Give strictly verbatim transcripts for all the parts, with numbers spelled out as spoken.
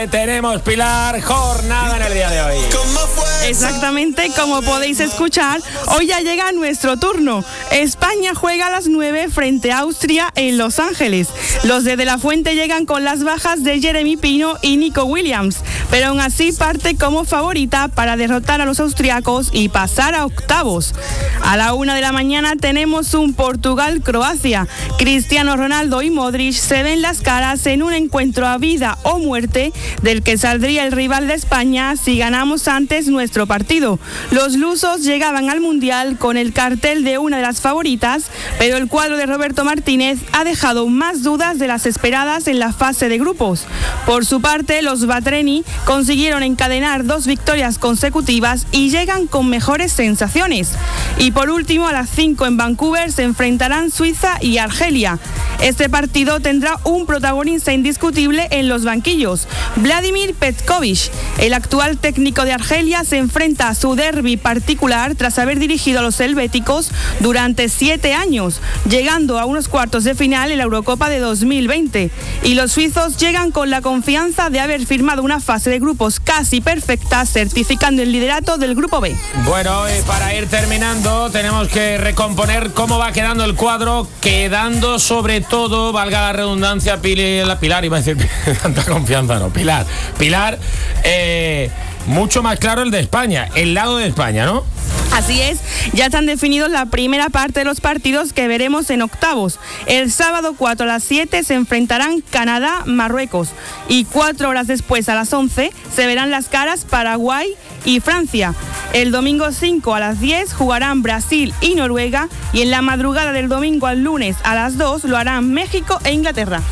Tenemos, Pilar, jornada en el día de hoy. Exactamente, como podéis escuchar, hoy ya llega nuestro turno. España juega a las nueve frente a Austria en Los Ángeles. Los de De La Fuente llegan con las bajas de Jeremy Pino y Nico Williams, pero aún así parte como favorita para derrotar a los austriacos y pasar a octavos. A la una de la mañana tenemos un Portugal-Croacia. Cristiano Ronaldo y Modric se ven las caras en un encuentro a vida o muerte del que saldría el rival de España si ganamos antes nuestro partido. Los lusos llegaban al Mundial con el cartel de una de las favoritas, pero el cuadro de Roberto Martínez ha dejado más dudas de las esperadas en la fase de grupos. Por su parte, los Batreni consiguieron encadenar dos victorias consecutivas y llegan con mejores sensaciones. Y por último, a las cinco en Vancouver se enfrentarán Suiza y Argelia. Este partido tendrá un protagonista indiscutible en los banquillos, Vladimir Petkovic. El actual técnico de Argelia se enfrenta a su derbi particular tras haber dirigido a los helvéticos durante siete años, llegando a unos cuartos de final en la Eurocopa de dos mil veinte. Y los suizos llegan con la confianza de haber firmado una fase de grupos casi perfecta, certificando el liderato del Grupo B. Bueno, y para ir terminando, tenemos que recomponer cómo va quedando el cuadro, quedando sobre todo, valga la redundancia, Pilar, Pilar iba a decir tanta confianza, no, Pilar, Pilar, eh, mucho más claro el de España, el lado de España, ¿no? Así es, ya están definidos la primera parte de los partidos que veremos en octavos. El sábado cuatro a las siete se enfrentarán Canadá-Marruecos y cuatro horas después a las once se verán las caras Paraguay y Francia. El domingo cinco a las diez jugarán Brasil y Noruega y en la madrugada del domingo al lunes a las dos lo harán México e Inglaterra.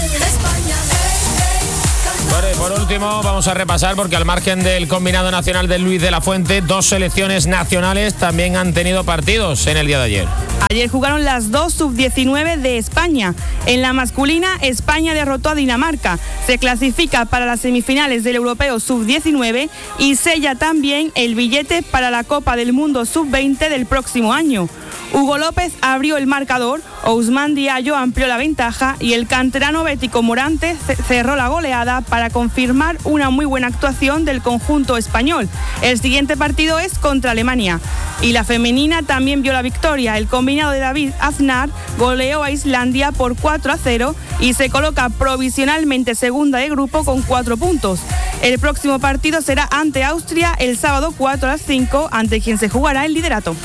Bueno, y por último vamos a repasar, porque al margen del combinado nacional de Luis de la Fuente, dos selecciones nacionales también han tenido partidos en el día de ayer. Ayer jugaron las dos sub diecinueve de España. En la masculina, España derrotó a Dinamarca, se clasifica para las semifinales del Europeo sub diecinueve y sella también el billete para la Copa del Mundo sub veinte del próximo año. Hugo López abrió el marcador, Ousmane Diallo amplió la ventaja y el canterano bético Morante cerró la goleada para confirmar una muy buena actuación del conjunto español. El siguiente partido es contra Alemania. Y la femenina también vio la victoria. El combinado de David Aznar goleó a Islandia por cuatro a cero y se coloca provisionalmente segunda de grupo con cuatro puntos. El próximo partido será ante Austria el sábado cuatro a las cinco, ante quien se jugará el liderato.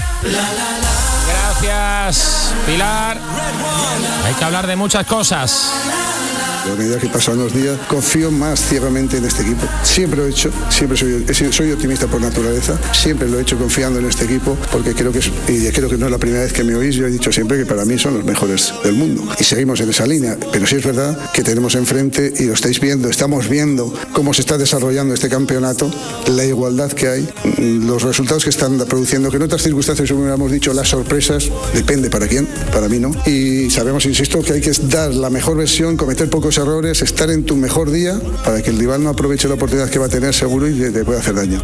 Gracias, Pilar. Hay que hablar de muchas cosas. A medida que pasan los días, confío más ciegamente en este equipo. Siempre lo he hecho, siempre soy, soy optimista por naturaleza, siempre lo he hecho confiando en este equipo, porque creo que, es, y creo que no es la primera vez que me oís, yo he dicho siempre que para mí son los mejores del mundo. Y seguimos en esa línea, pero sí es verdad que tenemos enfrente, y lo estáis viendo, estamos viendo cómo se está desarrollando este campeonato, la igualdad que hay, los resultados que están produciendo, que en otras circunstancias hubiéramos dicho las sorpresas, depende para quién, para mí no. Y sabemos, insisto, que hay que dar la mejor versión, cometer pocos errores, estar en tu mejor día para que el rival no aproveche la oportunidad que va a tener seguro y te pueda hacer daño.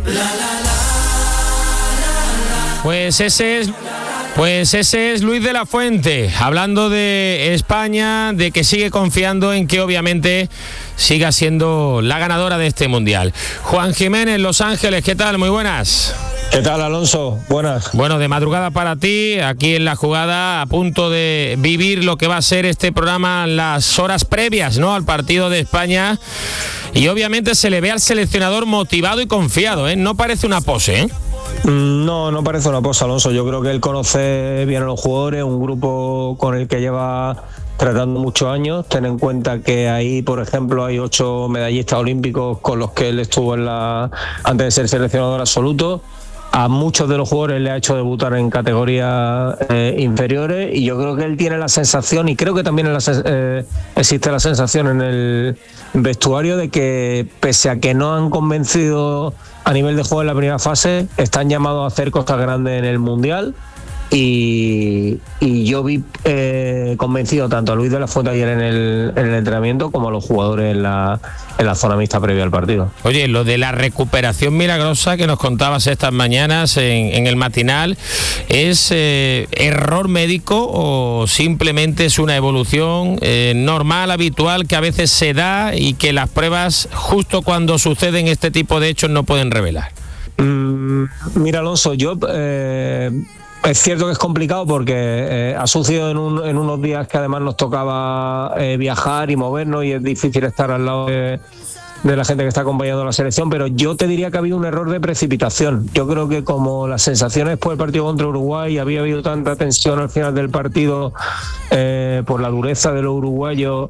Pues ese es Pues ese es Luis de la Fuente, hablando de España, de que sigue confiando en que obviamente siga siendo la ganadora de este Mundial. Juan Jiménez, Los Ángeles, ¿qué tal? Muy buenas. ¿Qué tal, Alonso? Buenas. Bueno, de madrugada para ti, aquí en La Jugada, a punto de vivir lo que va a ser este programa las horas previas, ¿no?, al partido de España. Y obviamente se le ve al seleccionador motivado y confiado, ¿eh? No parece una pose, ¿eh? No, no parece una pose, Alonso. Yo creo que él conoce bien a los jugadores, un grupo con el que lleva tratando muchos años. Ten en cuenta que ahí, por ejemplo, hay ocho medallistas olímpicos con los que él estuvo en la antes de ser seleccionador absoluto. A muchos de los jugadores le ha hecho debutar en categorías eh, inferiores, y yo creo que él tiene la sensación, y creo que también la, eh, existe la sensación en el vestuario, de que pese a que no han convencido a nivel de juego en la primera fase, están llamados a hacer cosas grandes en el Mundial. Y, y yo vi eh, convencido tanto a Luis de la Fuente ayer en el, en el entrenamiento como a los jugadores en la, en la zona mixta previa al partido. Oye, lo de la recuperación milagrosa que nos contabas estas mañanas en, en el matinal, ¿es eh, error médico o simplemente es una evolución eh, normal, habitual, que a veces se da y que las pruebas justo cuando suceden este tipo de hechos no pueden revelar? Mm, mira, Alonso, yo... Eh, Es cierto que es complicado porque eh, ha sucedido en, un, en unos días que además nos tocaba eh, viajar y movernos y es difícil estar al lado de, de la gente que está acompañando a la selección, pero yo te diría que ha habido un error de precipitación. Yo creo que como las sensaciones después del partido contra Uruguay, había habido tanta tensión al final del partido eh, por la dureza de los uruguayos,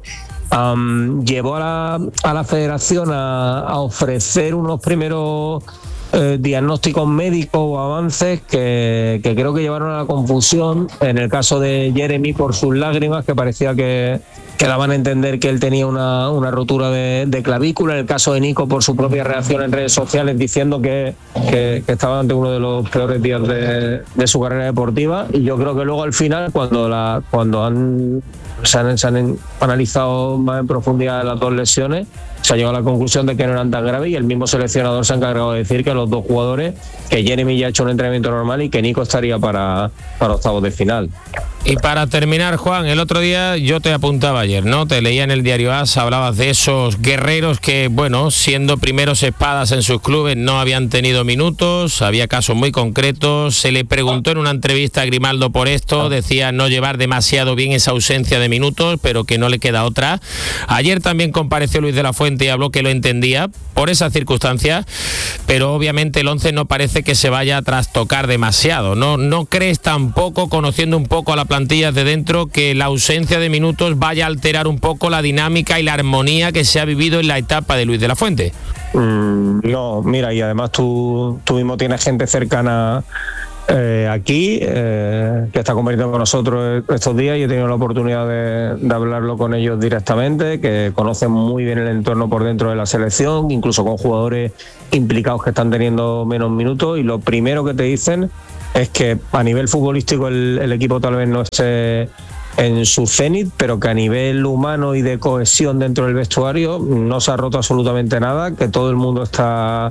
um, llevó a la, a la federación a, a ofrecer unos primeros... Eh, diagnósticos médicos o avances que, que creo que llevaron a la confusión. En el caso de Jeremy, por sus lágrimas, que parecía que, que daban a entender que él tenía una, una rotura de, de clavícula. En el caso de Nico, por su propia reacción en redes sociales, diciendo que, que, que estaba ante uno de los peores días de, de su carrera deportiva. Y yo creo que luego al final, cuando, la, cuando han, se, han, se han analizado más en profundidad las dos lesiones, se ha llegado a la conclusión de que no eran tan graves y el mismo seleccionador se ha encargado de decir que los dos jugadores, que Jeremy ya ha hecho un entrenamiento normal y que Nico estaría para, para octavos de final. Y para terminar, Juan, el otro día yo te apuntaba ayer, ¿no? Te leía en el diario AS, hablabas de esos guerreros que, bueno, siendo primeros espadas en sus clubes no habían tenido minutos, había casos muy concretos. Se le preguntó en una entrevista a Grimaldo por esto, decía no llevar demasiado bien esa ausencia de minutos, pero que no le queda otra. Ayer también compareció Luis de la Fuente y habló que lo entendía por esas circunstancias, pero obviamente el once no parece que se vaya a trastocar demasiado. ¿No, no crees tampoco, conociendo un poco a la plantillas de dentro, que la ausencia de minutos vaya a alterar un poco la dinámica y la armonía que se ha vivido en la etapa de Luis de la Fuente? Mm, no, mira, y además tú, tú mismo tienes gente cercana eh, aquí eh, que está convirtiendo con nosotros estos días y he tenido la oportunidad de, de hablarlo con ellos directamente, que conocen muy bien el entorno por dentro de la selección, incluso con jugadores implicados que están teniendo menos minutos, y lo primero que te dicen es que a nivel futbolístico el, el equipo tal vez no esté en su cenit, pero que a nivel humano y de cohesión dentro del vestuario no se ha roto absolutamente nada, que todo el mundo está,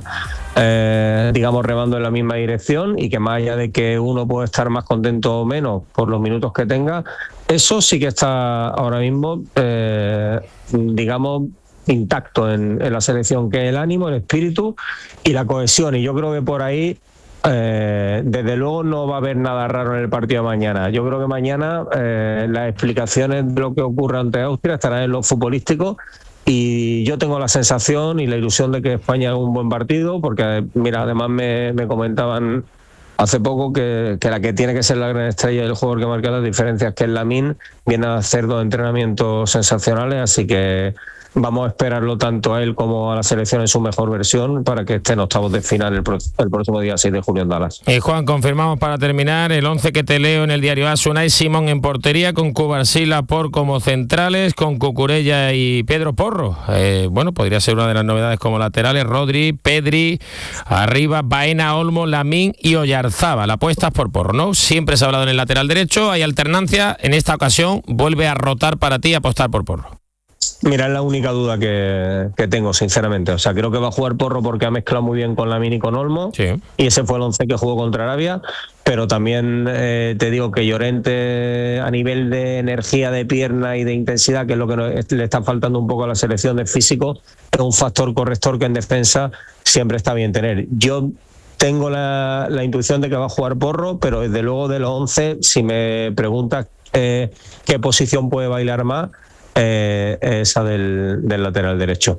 eh, digamos, remando en la misma dirección y que más allá de que uno puede estar más contento o menos por los minutos que tenga, eso sí que está ahora mismo, eh, digamos, intacto en, en la selección, que es el ánimo, el espíritu y la cohesión, y yo creo que por ahí Eh, desde luego no va a haber nada raro en el partido de mañana. Yo creo que mañana eh, las explicaciones de lo que ocurre ante Austria estarán en lo futbolístico, y yo tengo la sensación y la ilusión de que España haga un buen partido, porque mira, además me, me comentaban hace poco que, que la que tiene que ser la gran estrella del jugador que marca las diferencias, que es Lamine, viene a hacer dos entrenamientos sensacionales, así que vamos a esperarlo tanto a él como a la selección en su mejor versión para que esté en octavos de final el, pro, el próximo día seis de julio en Dallas. Eh, Juan, confirmamos para terminar el once que te leo en el diario AS: Unai Simón en portería, con Cubarsí, por como centrales, con Cucurella y Pedro Porro. Eh, bueno, podría ser una de las novedades como laterales. Rodri, Pedri, arriba Baena, Olmo, Lamine y Oyarzábal. Apuestas por Porro, ¿no? Siempre se ha hablado en el lateral derecho, hay alternancia. En esta ocasión vuelve a rotar para ti, apostar por Porro. Mira, es la única duda que, que tengo, sinceramente. O sea, creo que va a jugar Porro porque ha mezclado muy bien con Lamine y con Olmo, sí. Y ese fue el once que jugó contra Arabia, pero también eh, te digo que Llorente, a nivel de energía de pierna y de intensidad, que es lo que no, le está faltando un poco a la selección de físico, es un factor corrector que en defensa siempre está bien tener. Yo tengo la, la intuición de que va a jugar Porro, pero desde luego de los once, si me preguntas eh, qué posición puede bailar más, Eh, esa del, del lateral derecho.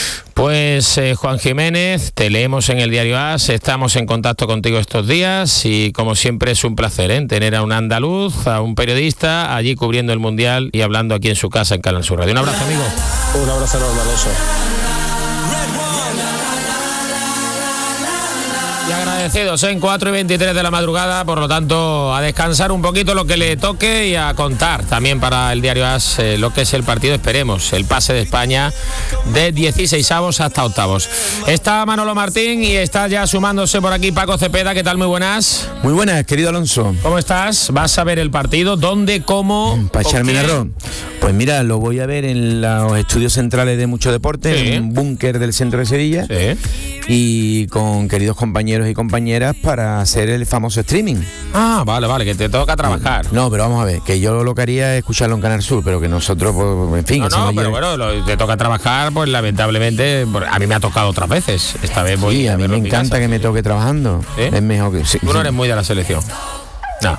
Pues eh, Juan Jiménez, te leemos en el diario AS, estamos en contacto contigo estos días y como siempre es un placer ¿eh? tener a un andaluz, a un periodista allí cubriendo el Mundial y hablando aquí en su casa en Canal Sur Radio. Un abrazo, amigo. Un abrazo enorme, Alonso. Y agradecidos en cuatro y veintitrés de la madrugada, por lo tanto, a descansar un poquito lo que le toque y a contar también para el diario AS eh, lo que es el partido, esperemos, el pase de España de dieciseisavos hasta octavos. Está Manolo Martín y está ya sumándose por aquí Paco Cepeda. ¿Qué tal? Muy buenas. Muy buenas, querido Alonso. ¿Cómo estás? ¿Vas a ver el partido? ¿Dónde? ¿Cómo? Para echarme el arroz. Pues mira, lo voy a ver en los estudios centrales de Mucho Deporte, sí. En un búnker del centro de Sevilla, sí. Y con queridos compañeros y compañeras para hacer el famoso streaming. Ah, vale, vale, que te toca trabajar. No, pero vamos a ver, que yo lo que haría es escucharlo en Canal Sur, pero que nosotros, pues, en fin... No, que no, se pero lleve... bueno, lo, te toca trabajar, pues lamentablemente, a mí me ha tocado otras veces. Esta vez voy sí, a, a mí me encanta casa, que me toque trabajando. ¿Sí? Es mejor que... Sí, Tú no sí. eres muy de la selección. No.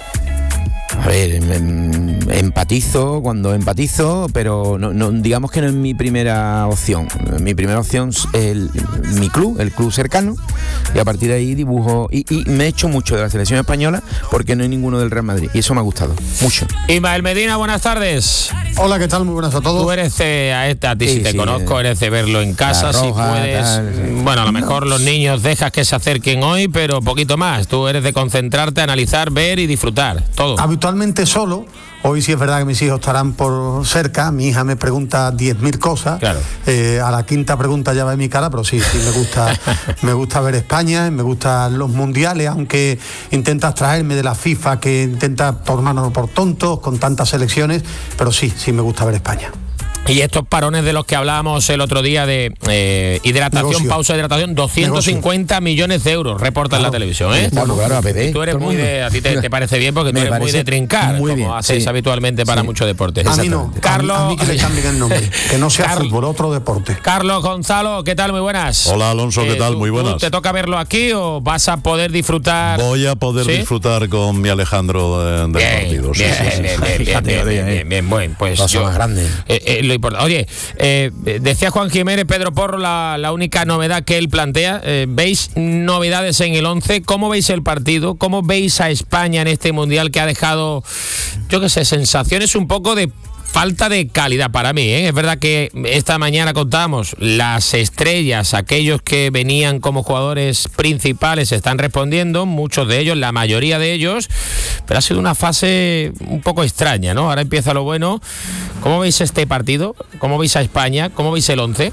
A ver, em, empatizo cuando empatizo, pero no, no, digamos que no es mi primera opción. Mi primera opción es el, mi club, el club cercano, y a partir de ahí dibujo. Y, y me he hecho mucho de la selección española porque no hay ninguno del Real Madrid, y eso me ha gustado mucho. Ismael Medina, buenas tardes. Hola, ¿qué tal? Muy buenas a todos. Tú eres eh, a esta, a ti sí, si te sí, conozco, eres de verlo en casa, roja, si puedes. Tal, sí. Bueno, a lo mejor no. Los niños dejas que se acerquen hoy, pero poquito más. Tú eres de concentrarte, analizar, ver y disfrutar. Todo. Habitualmente solo. Hoy sí es verdad que mis hijos estarán por cerca. Mi hija me pregunta diez mil cosas. Claro. Eh, a la quinta pregunta ya va en mi cara, pero sí, sí me gusta, me gusta ver España, me gustan los mundiales, aunque intentas traerme de la FIFA, que intenta tomarnos por tontos con tantas selecciones, pero sí, sí me gusta ver España. Y estos parones de los que hablábamos el otro día de eh, hidratación, negocio. Pausa de hidratación, doscientos cincuenta negocio. Millones de euros, reporta claro. En la televisión, ¿eh? Bueno, claro, a P D. Tú eres muy de, a ti te, te parece bien porque tú eres muy de trincar, muy bien, como haces sí. habitualmente para sí. Mucho deporte. A mí no, Carlos, a mí, a mí que le cambien el nombre, que no sea Carl, fútbol, otro deporte. Carlos Gonzalo, ¿qué tal? Muy buenas. Hola Alonso, ¿qué eh, tal? Tú, muy buenas. ¿Te toca verlo aquí o vas a poder disfrutar? Voy a poder ¿sí? disfrutar con mi Alejandro de, del bien, partido. Bien, sí, bien, sí, bien, sí. bien, bien, bien, bien, bien, bien, bueno, pues paso más grande. Eh, eh, lo importante. Oye, Eh, decía Juan Jiménez, Pedro Porro, la, la única novedad que él plantea. Eh, ¿Veis novedades en el once? ¿Cómo veis el partido? ¿Cómo veis a España en este mundial que ha dejado, yo qué sé, sensaciones un poco de falta de calidad para mí, ¿eh? Es verdad que esta mañana contábamos las estrellas, aquellos que venían como jugadores principales están respondiendo, muchos de ellos, la mayoría de ellos, pero ha sido una fase un poco extraña, ¿no? Ahora empieza lo bueno. ¿Cómo veis este partido? ¿Cómo veis a España? ¿Cómo veis el once?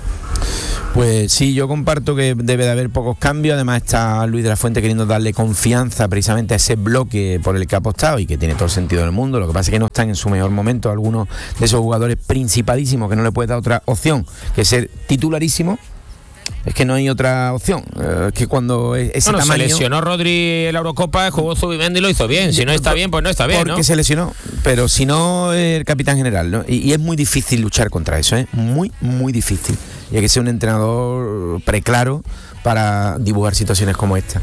Pues sí, yo comparto que debe de haber pocos cambios. Además está Luis de la Fuente queriendo darle confianza precisamente a ese bloque por el que ha apostado y que tiene todo el sentido del mundo. Lo que pasa es que no están en su mejor momento algunos de esos jugadores principadísimos que no le puede dar otra opción que ser titularísimo. Es que no hay otra opción. Es que cuando ese bueno, tamaño... se lesionó Rodri en la Eurocopa, jugó Zubimendi y lo hizo bien. Si no está bien, pues no está bien, porque ¿no? se lesionó, pero si no, el capitán general, ¿no? Y, y es muy difícil luchar contra eso, ¿eh? Muy, muy difícil. Y hay que ser un entrenador preclaro para dibujar situaciones como esta.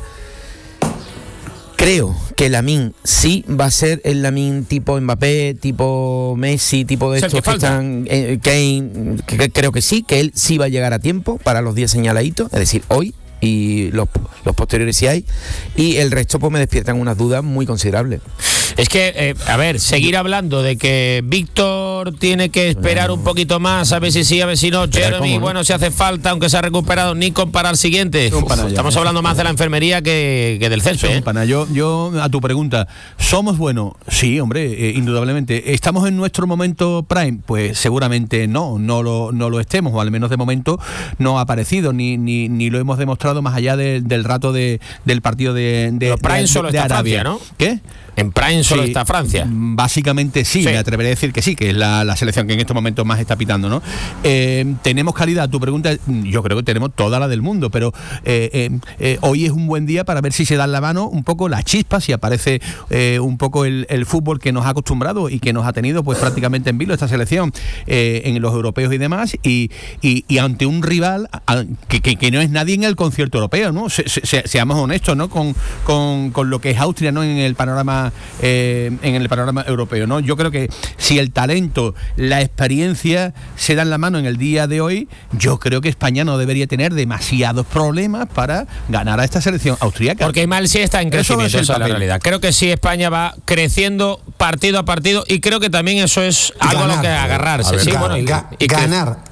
Creo que Lamine sí va a ser el Lamine tipo Mbappé, tipo Messi, tipo de estos que, que están... Eh, Kane, que, que creo que sí, que él sí va a llegar a tiempo para los días señaladitos, es decir, hoy, y los, los posteriores si hay, y el resto pues me despiertan unas dudas muy considerables. Es que, eh, a ver, seguir hablando de que Víctor tiene que esperar bueno. un poquito más, a ver si sí, a ver si no, Jeremy, ¿no? Bueno, si hace falta, aunque se ha recuperado, Nico para el siguiente. Uf, ya, estamos hablando más de la enfermería que, que del césped. ¿eh? Pana, yo, yo, a tu pregunta, ¿somos buenos? Sí, hombre, eh, indudablemente. ¿Estamos en nuestro momento prime? Pues seguramente no, no lo, no lo estemos, o al menos de momento no ha aparecido, ni, ni, ni lo hemos demostrado más allá de, del rato de, del partido de, de, Pero prime de, solo de está Arabia. Francia, ¿no? ¿Qué? En prime solo sí, está Francia. Básicamente sí, sí, me atreveré a decir que sí, que es la, la selección que en estos momentos más está pitando, ¿no? Eh, ¿Tenemos calidad? Tu pregunta, yo creo que tenemos toda la del mundo, pero eh, eh, eh, hoy es un buen día para ver si se dan la mano un poco la chispa, si aparece eh, un poco el, el fútbol que nos ha acostumbrado y que nos ha tenido pues prácticamente en vilo esta selección eh, en los europeos y demás, y, y, y ante un rival a, que, que, que no es nadie en el concierto europeo, ¿no? Se, se, seamos honestos, ¿no? Con, con, con lo que es Austria, ¿no? En el panorama eh, en el panorama europeo, ¿no? Yo creo que si el talento, la experiencia se dan la mano en el día de hoy, yo creo que España no debería tener demasiados problemas para ganar a esta selección austríaca. Porque mal sí está en crecimiento, eso es la realidad. Creo que sí, España va creciendo partido a partido y creo que también eso es algo ganar, a lo que agarrarse. A ver, sí, ga, bueno, y, ga, y ganar,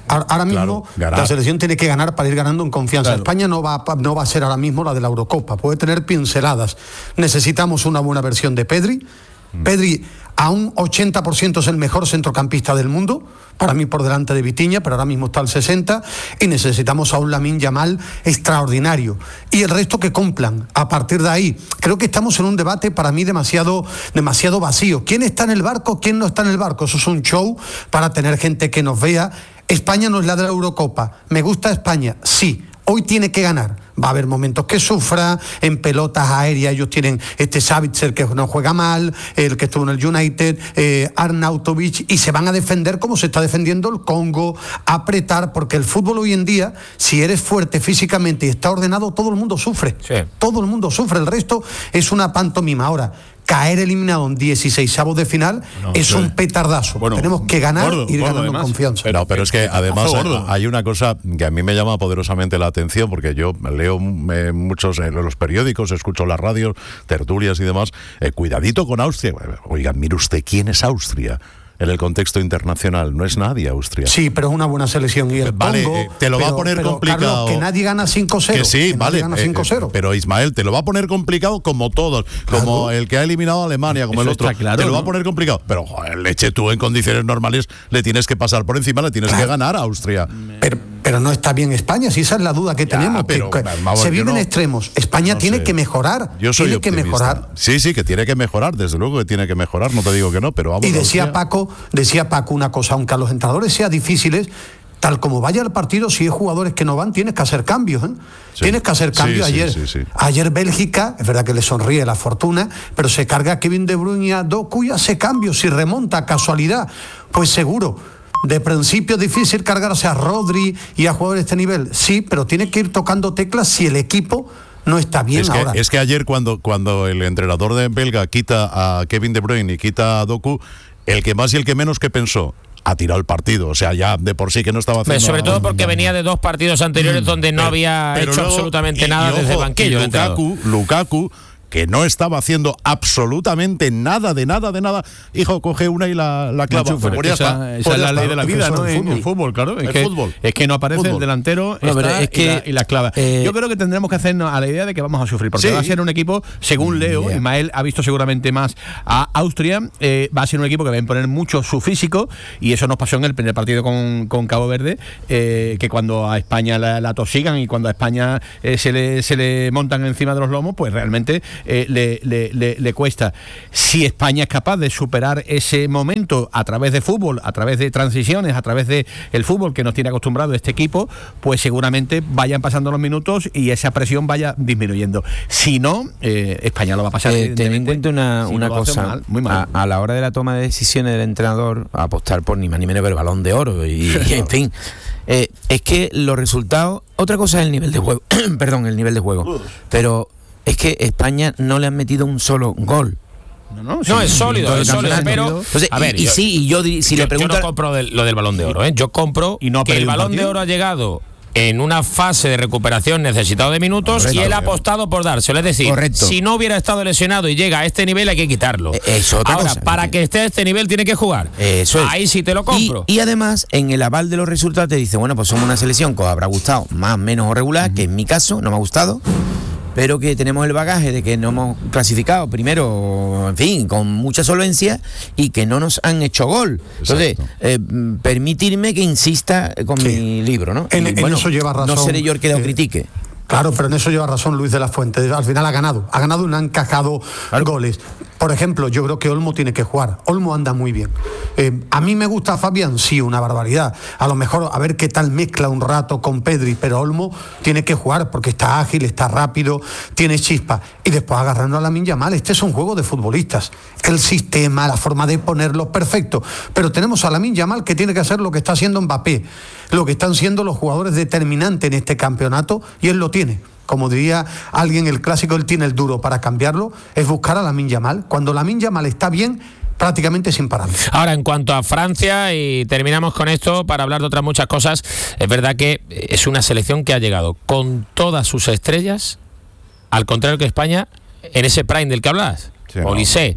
Ahora mismo claro, la selección tiene que ganar para ir ganando en confianza. Claro. España no va, no va a ser ahora mismo la de la Eurocopa, puede tener pinceladas. Necesitamos una buena versión de Pedri. Mm. Pedri a un ochenta por ciento es el mejor centrocampista del mundo, para mí por delante de Vitinha, pero ahora mismo está al sesenta, y necesitamos a un Lamine Yamal extraordinario. Y el resto que cumplan. A partir de ahí, creo que estamos en un debate para mí demasiado, demasiado vacío. ¿Quién está en el barco? ¿Quién no está en el barco? Eso es un show para tener gente que nos vea. España no es la de la Eurocopa. ¿Me gusta España? Sí. Hoy tiene que ganar. Va a haber momentos que sufra, en pelotas aéreas ellos tienen este Savitzer que no juega mal, el que estuvo en el United, eh, Arnautovic, y se van a defender como se está defendiendo el Congo, apretar, porque el fútbol hoy en día, si eres fuerte físicamente y está ordenado, todo el mundo sufre. Sí. Todo el mundo sufre, el resto es una pantomima. Ahora, caer eliminado en dieciseisavos de final no, es sí. un petardazo. Bueno, tenemos que ganar e ir ganando además, confianza. Pero, pero es que además hay, hay una cosa que a mí me llama poderosamente la atención, porque yo leo eh, muchos eh, los periódicos, escucho las radios, tertulias y demás. Eh, cuidadito con Austria. Oigan, mire usted, ¿quién es Austria? En el contexto internacional, no es nadie Austria. Sí, pero es una buena selección. Y el vale, Congo, eh, te lo pero, va a poner pero, complicado. Carlos, que nadie gana cinco cero. Que sí, que vale. Gana cinco cero. Eh, pero Ismael, te lo va a poner complicado como todos. Claro. Como el que ha eliminado a Alemania, como Eso el otro. Claro, te lo ¿no? va a poner complicado. Pero, joder, leche, tú en condiciones normales le tienes que pasar por encima, le tienes claro. que ganar a Austria. Pero, pero no está bien España, si esa es la duda que ya, tenemos. Pero, que, que vamos, se viven no, extremos. España no tiene sé. que mejorar. Yo soy tiene optimista. que mejorar. Sí, sí, que tiene que mejorar, desde luego que tiene que mejorar, no te digo que no, pero vamos. Y decía Austria. Paco, decía Paco una cosa, aunque a los entrenadores sea difíciles, tal como vaya el partido, si hay jugadores que no van, tienes que hacer cambios, ¿eh? Sí. Tienes que hacer cambios. Sí, ayer, sí, sí, sí. ayer Bélgica, es verdad que le sonríe la fortuna, pero se carga a Kevin De Bruyne y a Doku y hace cambios. Si remonta casualidad, pues seguro. De principio es difícil cargarse a Rodri y a jugadores de este nivel, sí, pero tiene que ir tocando teclas si el equipo no está bien es que, ahora. Es que ayer cuando, cuando el entrenador de belga quita a Kevin De Bruyne y quita a Doku, el que más y el que menos que pensó, ha tirado el partido, o sea, ya de por sí que no estaba haciendo... Sobre todo porque venía de dos partidos anteriores mm, donde no pero, había pero hecho luego, absolutamente y, nada y ojo, desde el banquillo. Y Lukaku, Lukaku, que no estaba haciendo absolutamente nada, de nada, de nada, hijo, coge una y la, la clava. Pues esa, esa, esa es la ley de la vida, ¿no? En, en fútbol, claro. Es que, fútbol. es que no aparece fútbol. el delantero no, está es que, y, la, y la clava. Eh, Yo creo que tendremos que hacernos a la idea de que vamos a sufrir, porque sí. va a ser un equipo, según Leo, yeah. Ismael ha visto seguramente más a Austria, eh, va a ser un equipo que va a imponer mucho su físico, y eso nos pasó en el primer partido con, con Cabo Verde, eh, que cuando a España la, la tosigan y cuando a España eh, se, le, se le montan encima de los lomos, pues realmente eh, le, le Le, le cuesta. Si España es capaz de superar ese momento a través de fútbol, a través de transiciones, a través de el fútbol que nos tiene acostumbrado este equipo, pues seguramente vayan pasando los minutos y esa presión vaya disminuyendo. Si no, eh, España lo va a pasar. Eh, ten en cuenta una, si una no cosa, mal, muy mal. A, a la hora de la toma de decisiones del entrenador, a apostar por ni más ni menos que el Balón de Oro y, y en fin, eh, es que los resultados, otra cosa es el nivel de juego, perdón, el nivel de juego, pero es que España no le han metido un solo gol. No, no, sí, no es sólido, es sólido, pero entonces, a ver, y, y yo, sí, y yo si yo, le pregunto, yo no compro del, lo del Balón de Oro, ¿eh? Yo compro y no que el Balón de Oro ha llegado en una fase de recuperación necesitado de minutos. Correcto, y él ha apostado por dárselo, es decir, correcto. Si no hubiera estado lesionado y llega a este nivel hay que quitarlo. Es otra Ahora, cosa, para que esté a este nivel tiene que jugar. Eso es. Ahí sí te lo compro. Y, y además, en el aval de los resultados te dice, bueno, pues somos una selección que os habrá gustado más, menos o regular, uh-huh. que en mi caso no me ha gustado, pero que tenemos el bagaje de que no hemos clasificado primero, en fin, con mucha solvencia y que no nos han hecho gol. Entonces, eh, permitirme que insista con sí. mi libro, ¿no? En, y, en bueno, eso lleva razón. No seré yo el que lo eh, critique. Claro, pero en eso lleva razón Luis de la Fuente. Al final ha ganado. Ha ganado y no ha encajado claro. goles. Por ejemplo, yo creo que Olmo tiene que jugar. Olmo anda muy bien. Eh, a mí me gusta Fabián, sí, una barbaridad. A lo mejor a ver qué tal mezcla un rato con Pedri, pero Olmo tiene que jugar porque está ágil, está rápido, tiene chispa. Y después agarrando a Lamine Yamal. Este es un juego de futbolistas. El sistema, la forma de ponerlo, perfecto. Pero tenemos a Lamine Yamal que tiene que hacer lo que está haciendo Mbappé, lo que están siendo los jugadores determinantes en este campeonato, y él lo tiene. Como diría alguien, el clásico, él tiene el duro para cambiarlo, es buscar a Lamine Yamal. Cuando Lamine Yamal está bien, prácticamente sin parar. Ahora, en cuanto a Francia, y terminamos con esto para hablar de otras muchas cosas, es verdad que es una selección que ha llegado con todas sus estrellas, al contrario que España, en ese prime del que hablas, sí, Olise,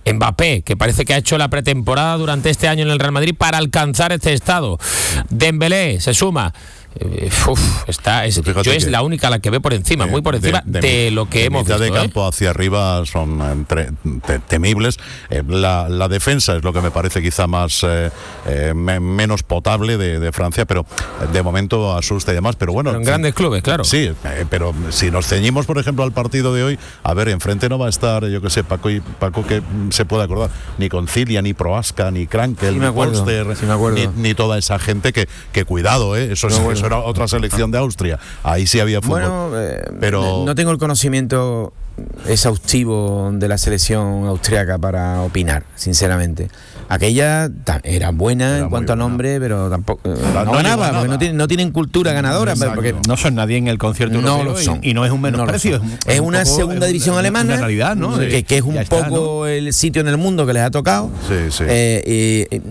Mbappé, que parece que ha hecho la pretemporada durante este año en el Real Madrid para alcanzar este estado. Dembélé se suma. Uf, está, es, yo es la única a la que ve por encima, de, muy por encima de, de, de lo que de hemos visto. De campo ¿eh? hacia arriba son entre, te, temibles. Eh, la, la defensa es lo que me parece quizá más eh, eh, me, menos potable de, de Francia, pero de momento asusta y demás. Pero bueno, pero en grandes clubes, claro. Sí, eh, pero si nos ceñimos, por ejemplo, al partido de hoy, a ver, enfrente no va a estar, yo que sé, Paco y Paco que se puede acordar, ni Concilia, ni Proasca, ni Krankel, sí ni Polster, sí ni, ni toda esa gente que, que cuidado, eh, eso, no, es, eso era otra selección de Austria, ahí sí había fútbol. Bueno, eh, pero no tengo el conocimiento exhaustivo de la selección austriaca para opinar, sinceramente. Aquella era buena era en cuanto a nombre, pero tampoco eh, no, no ganaba, porque no tienen, no tienen cultura ganadora. Porque no son nadie en el concierto no europeo lo son. Y, y no es un menosprecio. No es, es una poco, segunda división alemana, una realidad, ¿no? que, que es un ya poco está, ¿no? el sitio en el mundo que les ha tocado. Sí, sí. Eh, y, y,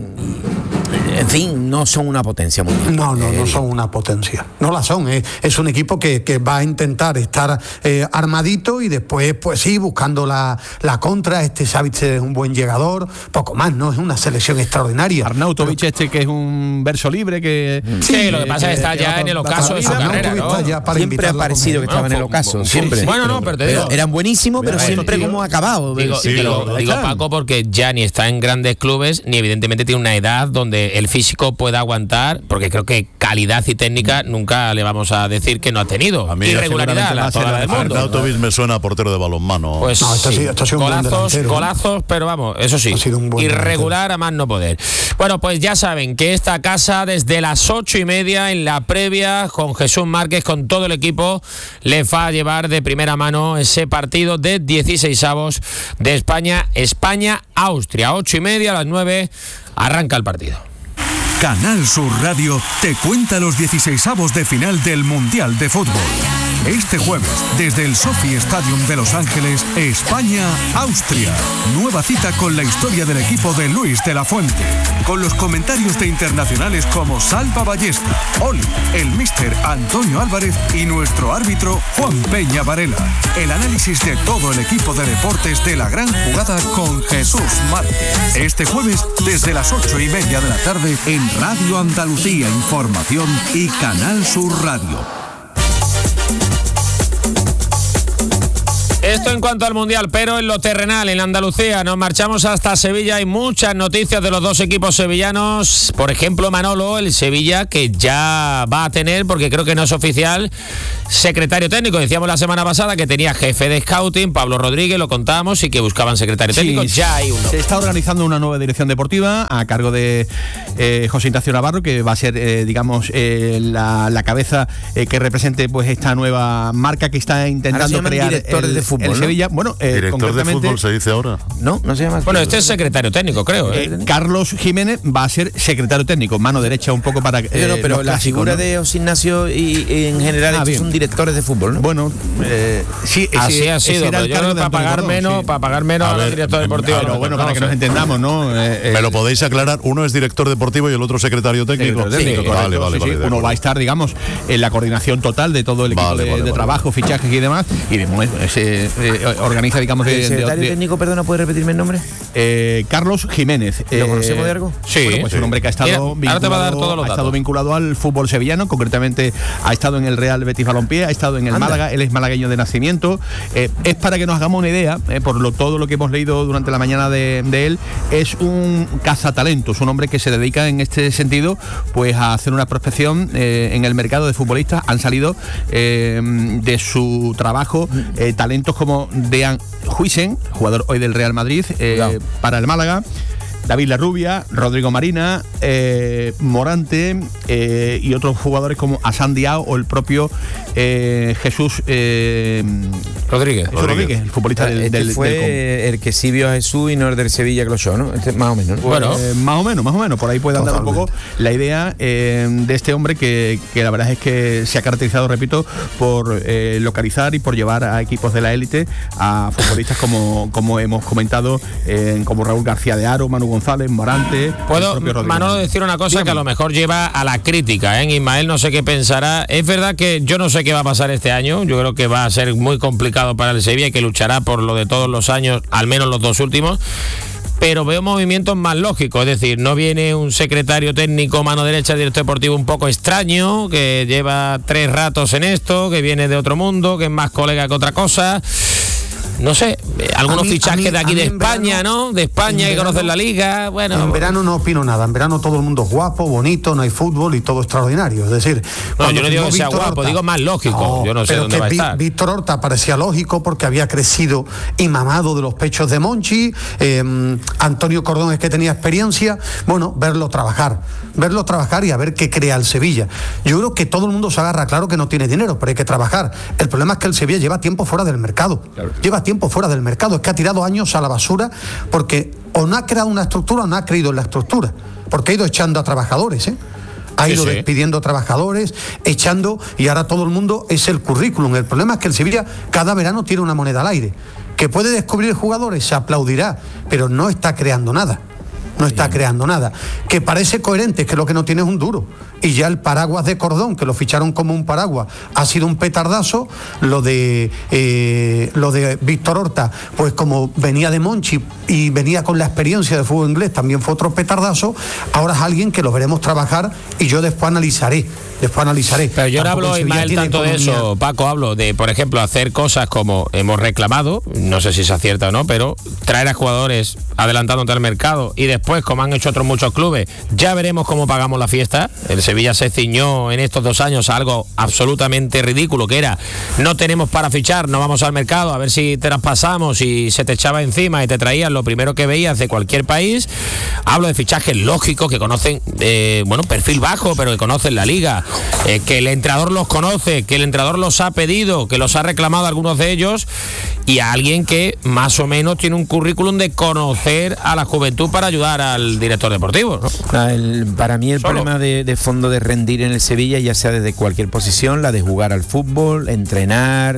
en fin, no son una potencia mundial. No, no, no son una potencia. No la son. Es, es un equipo que, que va a intentar estar eh, armadito y después, pues sí, buscando la, la contra. Este Savic es un buen llegador, poco más, ¿no? Es una selección extraordinaria. Arnautovic, pero, este que es un verso libre que... Sí, sí lo que pasa es que está ya en el ocaso de su carrera, ¿no? Siempre ha parecido que estaba en el ocaso, siempre. Bueno, no, pero te digo... Eran buenísimos, pero siempre como acabado. Digo, sí, digo, pero, digo Paco, porque ya ni está en grandes clubes, ni evidentemente tiene una edad donde el físico pueda aguantar, porque creo que calidad y técnica nunca le vamos a decir que no ha tenido. A mí irregularidad la toda del mundo. Arnautovic me suena a portero de balonmano. Pues no, esto sí, sí, esto ha sido golazos, un golazos, pero vamos, eso sí, irregular a más no poder. Bueno, pues ya saben que esta casa desde las ocho y media en la previa con Jesús Márquez, con todo el equipo, les va a llevar de primera mano ese partido de dieciseisavos de España, España-Austria. Ocho y media, a las nueve, arranca el partido. Canal Sur Radio te cuenta los dieciseisavos de final del Mundial de Fútbol. Este jueves, desde el Sophie Stadium de Los Ángeles, España-Austria. Nueva cita con la historia del equipo de Luis de la Fuente. Con los comentarios de internacionales como Salva Ballesta, Oli, el míster Antonio Álvarez y nuestro árbitro Juan Peña Varela. El análisis de todo el equipo de deportes de la gran jugada con Jesús Márquez. Este jueves, desde las ocho y media de la tarde, en Radio Andalucía Información y Canal Sur Radio. Esto en cuanto al Mundial, pero en lo terrenal, en Andalucía, nos marchamos hasta Sevilla. Hay muchas noticias de los dos equipos sevillanos. Por ejemplo, Manolo, el Sevilla, que ya va a tener, porque creo que no es oficial, secretario técnico. Decíamos la semana pasada que tenía jefe de scouting, Pablo Rodríguez, lo contábamos, y que buscaban secretario técnico. Sí, ya hay uno. Se está organizando una nueva dirección deportiva a cargo de eh, José Ignacio Navarro, que va a ser, eh, digamos, eh, la, la cabeza eh, que represente pues esta nueva marca que está intentando crear el, de fútbol, el ¿no? Sevilla. Bueno, eh, director de fútbol se dice ahora. No, no se llama. Bueno, este es secretario técnico, creo. ¿eh? Eh, Carlos Jiménez va a ser secretario técnico, mano derecha un poco para. Eh, pero pero la clásicos, figura, ¿no?, de José Ignacio y, y en general ah, son directores de fútbol, ¿no? Bueno, eh, sí, ese, así ha sido. Pero yo creo que para pagar Gordón, menos, sí. para pagar menos a, ver, a los directores deportivos. Pero bueno, para que nos entendamos, ¿no? Eh, ¿Me lo podéis aclarar? Uno es director deportivo y el otro secretario técnico. Sí, técnico, sí, vale, vale, sí, vale. Uno va a estar, digamos, en la coordinación total de todo el equipo vale, de, vale, de vale, trabajo, vale. fichajes y demás. Y de momento se eh, organiza, digamos, de, ¿El secretario de, de, técnico, perdona, puede repetirme el nombre? Eh, Carlos Jiménez. ¿Lo eh, conocemos de algo? Sí. Bueno, pues sí. un hombre que ha estado, Mira, vinculado, va a dar todos los ha estado datos. vinculado al fútbol sevillano, concretamente ha estado en el Real Betis Balompié, ha estado en el Anda. Málaga, él es malagueño de nacimiento. Eh, es para que nos hagamos una idea, eh, por lo, todo lo que hemos leído durante la mañana de, de él, es un cazatalentos, un hombre que se dedica en este sentido pues a hacer una prospección eh, en el mercado de futbolistas. Han salido eh, de su trabajo eh, talentos como Dean Huijsen, jugador hoy del Real Madrid, eh, claro. para el Málaga, David Larrubia, Rodrigo Marina, eh, Morante eh, y otros jugadores como Asan Diao o el propio eh, Jesús eh, Rodríguez. Jesús Rodríguez, el futbolista del, este del fue del el que sí vio a Jesús y no el del Sevilla que lo show, ¿no? Este, más o menos, ¿no? Bueno, eh, más o menos, más o menos. Por ahí puede andar un poco la idea eh, de este hombre que, que la verdad es que se ha caracterizado, repito, por eh, localizar y por llevar a equipos de la élite a futbolistas como, como hemos comentado, eh, como Raúl García de Haro, Manu González, Morante. Puedo, Manolo, decir una cosa Dígame. que a lo mejor lleva a la crítica, ¿eh? Ismael no sé qué pensará. Es verdad que yo no sé qué va a pasar este año. Yo creo que va a ser muy complicado complicado para el Sevilla y que luchará por lo de todos los años, al menos los dos últimos. Pero veo movimientos más lógicos, es decir, no viene un secretario técnico mano derecha del director deportivo un poco extraño, que lleva tres ratos en esto, que viene de otro mundo, que es más colega que otra cosa. No sé, algunos mí, fichajes mí, de aquí de España, verano, ¿no? De España que conocen la liga. Bueno, en verano no opino nada. En verano todo el mundo es guapo, bonito, no hay fútbol y todo extraordinario. Es decir, no, yo no digo que sea Víctor guapo, Horta, digo más lógico. No, yo no sé dónde va a estar. Víctor Horta parecía lógico porque había crecido y mamado de los pechos de Monchi. Eh, Antonio Cordón es que tenía experiencia. Bueno, verlo trabajar, verlo trabajar y a ver qué crea el Sevilla. Yo creo que todo el mundo se agarra, claro que no tiene dinero, pero hay que trabajar. El problema es que el Sevilla lleva tiempo fuera del mercado. Claro. Lleva tiempo fuera del mercado, es que ha tirado años a la basura porque o no ha creado una estructura o no ha creído en la estructura, porque ha ido echando a trabajadores, ¿eh? ha ido sí, sí. despidiendo trabajadores, echando, y ahora todo el mundo es el currículum. El problema es que el Sevilla cada verano tiene una moneda al aire, que puede descubrir jugadores, se aplaudirá, pero no está creando nada. No está creando nada. Que parece coherente, que lo que no tiene es un duro. Y ya el paraguas de Cordón, que lo ficharon como un paraguas, ha sido un petardazo. Lo de eh, lo de Víctor Horta, pues como venía de Monchi y venía con la experiencia de fútbol inglés, también fue otro petardazo. Ahora es alguien que lo veremos trabajar y yo después analizaré. Después analizaré. Pero yo no hablo, Ismael, tanto de eso, Paco, hablo de, por ejemplo, hacer cosas como hemos reclamado, no sé si se acierta o no, pero traer a jugadores adelantándote al mercado y después, como han hecho otros muchos clubes, ya veremos cómo pagamos la fiesta. El Sevilla se ciñó en estos dos años a algo absolutamente ridículo, que era, no tenemos para fichar, no vamos al mercado, a ver si te traspasamos, y se te echaba encima y te traían lo primero que veías de cualquier país. Hablo de fichajes lógicos que conocen, eh, bueno, perfil bajo, pero que conocen la liga. Eh, que el entrenador los conoce, que el entrenador los ha pedido, que los ha reclamado algunos de ellos, y a alguien que más o menos tiene un currículum de conocer a la juventud para ayudar al director deportivo, ¿no? El, para mí el Solo. problema de, de fondo de rendir en el Sevilla, ya sea desde cualquier posición, la de jugar al fútbol, entrenar,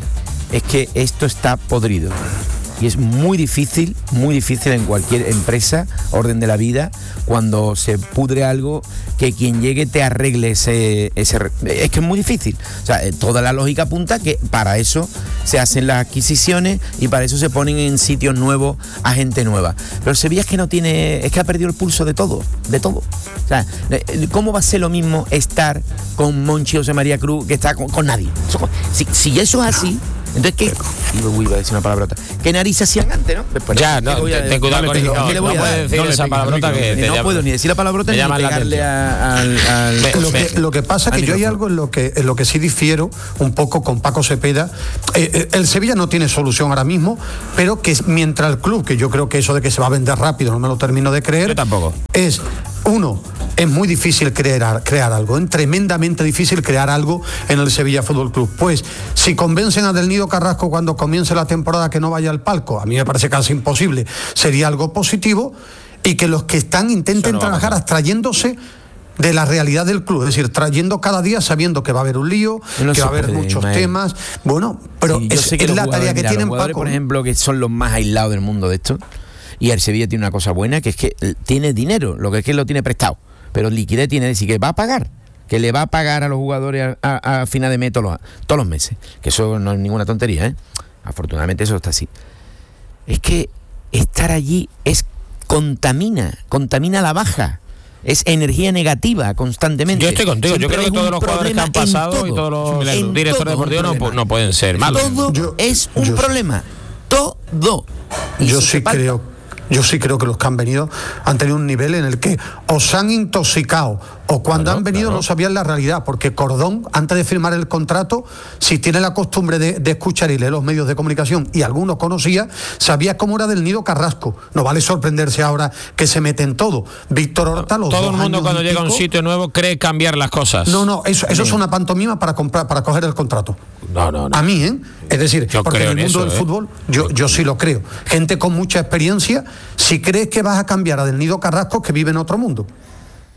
es que esto está podrido. Y es muy difícil, muy difícil en cualquier empresa, orden de la vida, cuando se pudre algo, que quien llegue te arregle ese, ese... Es que es muy difícil. O sea, toda la lógica apunta que para eso se hacen las adquisiciones y para eso se ponen en sitios nuevos a gente nueva. Pero el Sevilla es que no tiene... Es que ha perdido el pulso de todo, de todo. O sea, ¿cómo va a ser lo mismo estar con Monchi José María Cruz que estar con, con nadie? Si, si eso es así... Entonces, ¿qué? Uy, iba a decir una palabrota. ¿Qué narices hacían antes, no? Después, ya, no, ten, ten cuidado con eso. No, no, no puedes decir no esa palabrota que te No llama, puedo ni decir la palabrota ni pegarle a, al... al me, lo, que, lo que pasa es que yo hay algo en lo que, en lo que sí difiero un poco con Paco Cepeda. Eh, eh, el Sevilla no tiene solución ahora mismo, pero que mientras el club, que yo creo que eso de que se va a vender rápido no me lo termino de creer. Yo tampoco. Es... Uno, es muy difícil crear, crear algo, es tremendamente difícil crear algo en el Sevilla Fútbol Club. Pues si convencen a Del Nido Carrasco cuando comience la temporada que no vaya al palco, a mí me parece casi imposible, sería algo positivo, y que los que están intenten no trabajar abstrayéndose de la realidad del club, es decir, trayendo cada día sabiendo que va a haber un lío, no que va a haber puede, muchos Ismael. temas, bueno, pero sí, es, es la tarea que tienen, Paco. Por ejemplo, que son los más aislados del mundo de esto. Y el Sevilla tiene una cosa buena, que es que tiene dinero, lo que es que lo tiene prestado, pero liquidez tiene, es decir, que va a pagar, que le va a pagar a los jugadores a, a, a final de mes todos los, todos los meses, que eso no es ninguna tontería, ¿eh? Afortunadamente eso está así. Es que estar allí es contamina, contamina la baja. Es energía negativa constantemente. Yo estoy contigo. Siempre yo creo que todos los jugadores que han pasado todo, y todos los directores deportivos no, no pueden ser malos. Todo yo, es un yo, problema. Todo. Y yo sí creo. Yo sí creo que los que han venido han tenido un nivel en el que o se han intoxicado o cuando claro, han venido claro. no sabían la realidad, porque Cordón, antes de firmar el contrato, si tiene la costumbre de, de escuchar y leer los medios de comunicación, y algunos conocía, sabía cómo era Del Nido Carrasco. No vale sorprenderse ahora que se mete en todo. Víctor Horta, los todo el mundo cuando llega a un sitio nuevo cree cambiar las cosas. No, no, eso, eso es una pantomima para comprar, para coger el contrato. No, no, no. A mí, ¿eh? Es decir, yo porque creo en el mundo en eso, del ¿eh? fútbol, yo, yo sí lo creo. Gente con mucha experiencia, si crees que vas a cambiar a Del Nido Carrasco, que vive en otro mundo.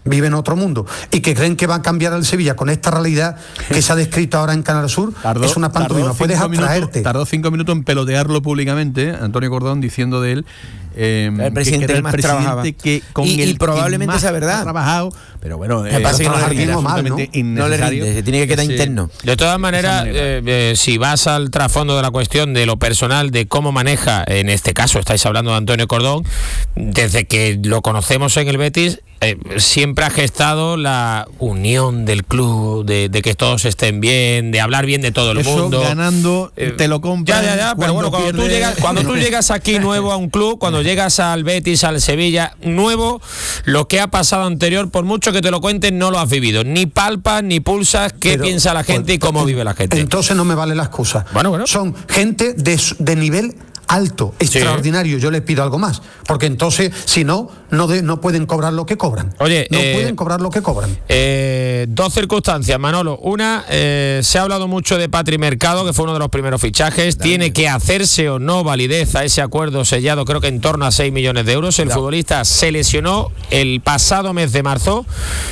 viven otro mundo y que creen que va a cambiar el Sevilla con esta realidad que se ha descrito ahora en Canal Sur, tardó, es una pantomima, puedes abstraerte. Tardó cinco minutos en pelotearlo públicamente, Antonio Cordón, diciendo de él eh, el presidente que era el más presidente trabajaba. que con y, el y probablemente que más sea verdad. Ha trabajado, pero bueno, eh, pasa que no le rinde mal, ¿no? No le rinde, se tiene que quedar ese, interno. De todas maneras, eh, eh, si vas al trasfondo de la cuestión de lo personal, de cómo maneja, en este caso estáis hablando de Antonio Cordón, desde que lo conocemos en el Betis, eh, siempre ha gestado la unión del club, de, de que todos estén bien, de hablar bien de todo el eso mundo. Ganando, eh, te lo compras. Ya, ya, ya, pero bueno, cuando tú, llegas, cuando tú llegas aquí nuevo a un club, cuando llegas al Betis, al Sevilla, nuevo, lo que ha pasado anterior, por mucho que te lo cuenten, no lo has vivido. Ni palpas, ni pulsas qué pero, piensa la gente pues, y cómo vive la gente. Entonces no me vale la excusa. Bueno, bueno. Son gente de, de nivel alto, extraordinario. Sí. Yo les pido algo más, porque entonces, si no, no, de, no pueden cobrar lo que cobran. Oye, no eh, pueden cobrar lo que cobran. Eh, dos circunstancias, Manolo. Una, eh, se ha hablado mucho de Patri Mercado, que fue uno de los primeros fichajes. Dale. Tiene que hacerse o no validez a ese acuerdo sellado, creo que en torno a seis millones de euros. El no. futbolista se lesionó el pasado mes de marzo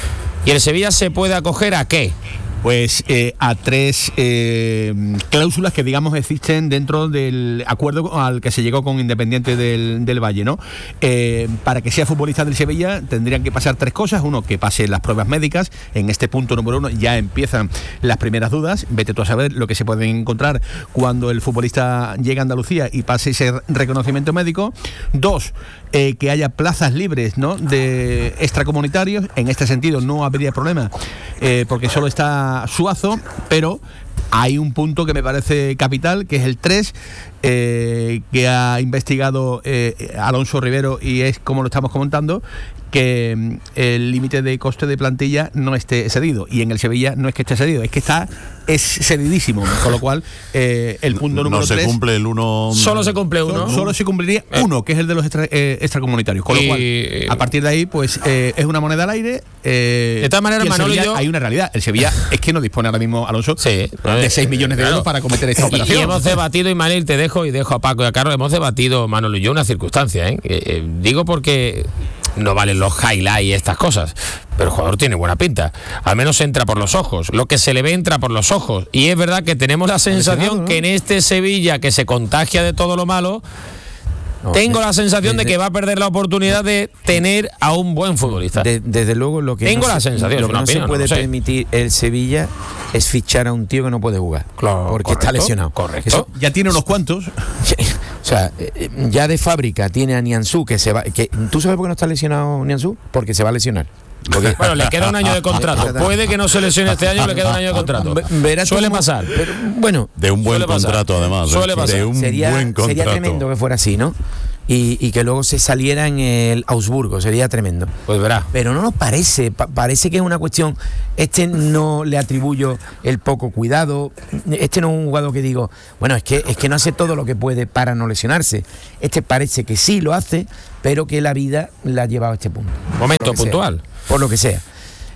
y el Sevilla se puede acoger ¿a qué? Pues eh, a tres eh, cláusulas que digamos existen dentro del acuerdo al que se llegó con Independiente del, del Valle, ¿no? Eh, para que sea futbolista del Sevilla tendrían que pasar tres cosas. Uno, que pase las pruebas médicas. En este punto número uno ya empiezan las primeras dudas. Vete tú a saber lo que se puede encontrar cuando el futbolista llega a Andalucía y pase ese reconocimiento médico. Dos, eh, que haya plazas libres, ¿no?, de extracomunitarios. En este sentido no habría problema, eh, porque solo está Suazo, pero hay un punto que me parece capital, que es el tres, eh, que ha investigado eh, Alonso Rivero, y es como lo estamos comentando, que el límite de coste de plantilla no esté cedido, y en el Sevilla no es que esté cedido, es que está es cedidísimo, con lo cual eh, el punto número no se tres, cumple el uno, solo se cumple uno, solo, solo se cumpliría eh. uno, que es el de los extra, eh, extracomunitarios, con y, lo cual a partir de ahí pues eh, es una moneda al aire. Eh, de todas maneras, Manolo, Sevilla, yo... hay una realidad, el Sevilla es que no dispone ahora mismo, Alonso, sí, de seis millones de claro. euros para cometer esta operación. Y, y hemos debatido, y Manil, te dejo y dejo a Paco y a Carlos, hemos debatido, Manolo y yo, una circunstancia, ¿eh? Eh, eh, digo porque no valen los highlights y estas cosas, pero el jugador tiene buena pinta, al menos entra por los ojos, lo que se le ve entra por los ojos, y es verdad que tenemos la sensación, ¿no?, que en este Sevilla que se contagia de todo lo malo, no, tengo de, la sensación desde, de que va a perder la oportunidad de tener a un buen futbolista. De, desde luego lo que tengo no la se, sensación, lo que no opinión, se puede no sé. permitir el Sevilla es fichar a un tío que no puede jugar, claro, porque correcto, está lesionado. Correcto. Eso ya tiene unos cuantos. O sea, ya de fábrica tiene a Nianzú que se va. Que, ¿tú sabes por qué no está lesionado Nianzú? Porque se va a lesionar. Porque, bueno, le queda un año de contrato. Puede que no se lesione este año, le queda un año de contrato. Verás Suele cómo, pasar. Pero, bueno, de un buen contrato, además. Suele pasar. De un sería, buen contrato. Sería tremendo que fuera así, ¿no? Y, y que luego se saliera en el Augsburgo, sería tremendo. Pues verá. Pero no nos parece, pa- parece que es una cuestión, este no le atribuyo el poco cuidado, este no es un jugador que digo, bueno, es que, es que no hace todo lo que puede para no lesionarse, este parece que sí lo hace, pero que la vida la ha llevado a este punto. Momento puntual. Sea, por lo que sea.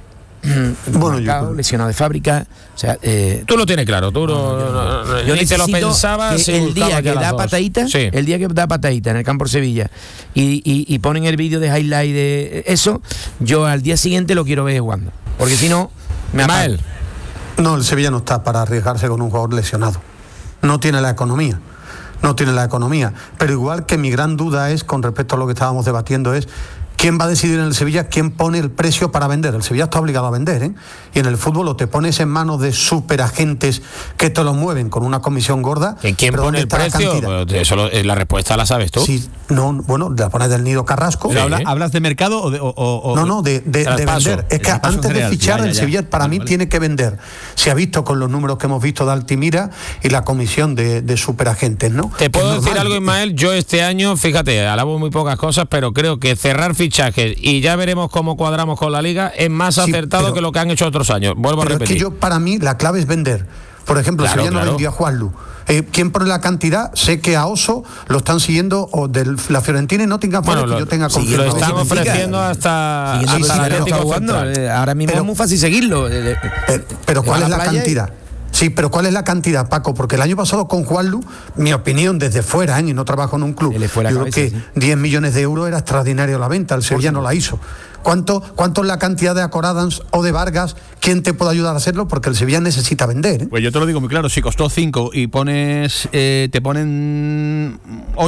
Bueno, marcado, yo... lesionado de fábrica, o sea, eh, tú lo tienes claro, tú no, no, no, no, yo ni te lo pensabas. El día que da patadita, sí. el día que da patadita en el campo Sevilla y, y, y ponen el vídeo de highlight de eso, yo al día siguiente lo quiero ver jugando, porque si no me apago. No, el Sevilla no está para arriesgarse con un jugador lesionado, no tiene la economía, no tiene la economía, pero igual que mi gran duda es con respecto a lo que estábamos debatiendo es ¿quién va a decidir en el Sevilla quién pone el precio para vender? El Sevilla está obligado a vender, ¿eh? Y en el fútbol o te pones en manos de superagentes que te lo mueven con una comisión gorda. ¿En quién pone el precio? Eso lo, la respuesta la sabes tú. Sí, no, bueno, la pones del Nido Carrasco. ¿Sí? ¿Habla, ¿Hablas de mercado o de...? O, o, no, no, de, de, de vender. Es que antes de fichar, ya, ya, ya. el Sevilla para vale, mí vale. tiene que vender. Se ha visto con los números que hemos visto de Altimira y la comisión de, de superagentes, ¿no? Te puedo decir algo, Ismael, yo este año, fíjate, alabo muy pocas cosas, pero creo que cerrar fichajes y ya veremos cómo cuadramos con la liga es más sí, acertado pero, que lo que han hecho otros años. Vuelvo pero a repetir. Es que yo, para mí, la clave es vender. Por ejemplo, claro, Sevilla claro. no vendió a Juanlu. Eh, ¿Quién pone la cantidad? Sé que a Oso lo están siguiendo o de la Fiorentina y Nottingham Forest, bueno, que yo tenga confianza. Lo están ofreciendo hasta, hasta sí, sí, el Atlético jugando. Ahora mismo pero, es muy fácil seguirlo. Pero, pero ¿cuál es la cantidad? Sí, pero ¿cuál es la cantidad, Paco? Porque el año pasado con Juanlu, mi opinión desde fuera, ¿eh? y no trabajo en un club, yo creo que sí. diez millones de euros era extraordinario la venta, el Sevilla no la hizo. ¿Cuánto, cuánto es la cantidad de Acoradans o de Vargas? ¿Quién te puede ayudar a hacerlo? Porque el Sevilla necesita vender, ¿eh? Pues yo te lo digo muy claro, si costó cinco y pones eh, te ponen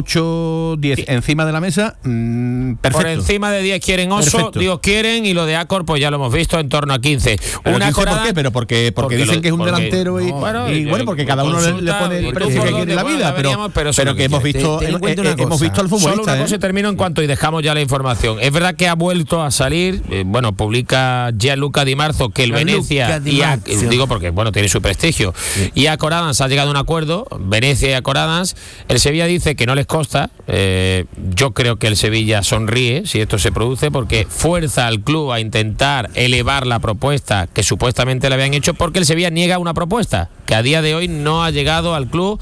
ocho, diez sí. encima de la mesa, mmm, perfecto. Por encima de diez quieren oso, perfecto. Digo quieren, y lo de Acor pues ya lo hemos visto, en torno a quince. Una quince ¿Por qué? Pero porque, porque, porque dicen lo, que es un porque, delantero y, no, bueno, y bueno, porque cada uno le, le pone el precio que quiere en la vida, pero, pero, pero que hemos visto, te, te eh, eh, hemos visto al futbolista. Solo una ¿eh? cosa y termino en cuanto y dejamos ya la información. Es verdad que ha vuelto a salir, eh, bueno, publica Gianluca Di Marzo que el Gianluca Venecia y a, digo porque bueno tiene su prestigio sí. y a Acoradans ha llegado a un acuerdo, Venecia y Acoradans. El Sevilla dice que no les costa, eh, yo creo que el Sevilla sonríe si esto se produce, porque fuerza al club a intentar elevar la propuesta que supuestamente le habían hecho, porque el Sevilla niega una propuesta que a día de hoy no ha llegado al club